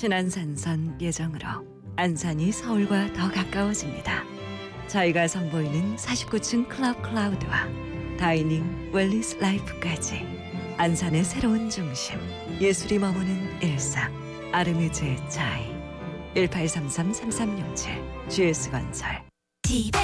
신안산선 예정으로 안산이 서울과 더 가까워집니다. 저희가 선보이는 49층 클럽 클라우드와 다이닝 웰리스 라이프까지 안산의 새로운 중심, 예술이 머무는 일상, 아르미즈의 차이. 1833-3367 GS건설.